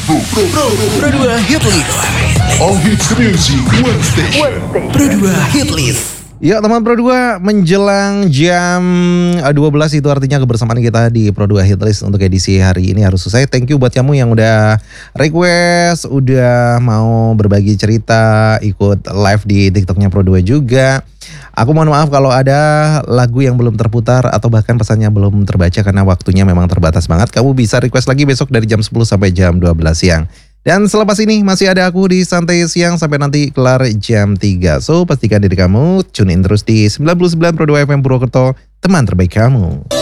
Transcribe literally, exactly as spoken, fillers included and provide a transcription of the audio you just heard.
Pro, Pro, Pro, Pro dua Hit List. All hits music, one station. Pro dua Hit List. Ya teman Pro dua, menjelang jam dua belas itu artinya kebersamaan kita di Pro dua Hit List untuk edisi hari ini harus selesai. Thank you buat kamu yang udah request, udah mau berbagi cerita, ikut live di TikToknya Pro dua juga. Aku mohon maaf kalau ada lagu yang belum terputar atau bahkan pesannya belum terbaca karena waktunya memang terbatas banget. Kamu bisa request lagi besok dari jam sepuluh sampai jam dua belas siang. Dan selepas ini masih ada aku di Santai Siang sampai nanti kelar jam tiga. So pastikan diri kamu tune in terus di sembilan puluh sembilan Pro dua F M Purwokerto, teman terbaik kamu.